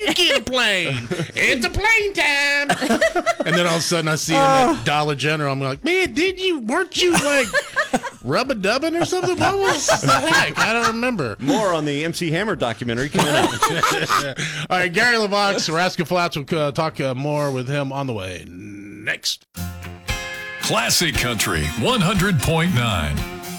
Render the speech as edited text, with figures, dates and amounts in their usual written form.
get a plane. It's a plane time. And then all of a sudden I see him at Dollar General. I'm like, man, weren't you like rub-a-dubbing or something? What was the heck? I don't remember. More on the MC Hammer documentary coming up. All right, Gary LeVox, Rascal Flatts. We'll talk more with him on the way next. Classic Country 100.9.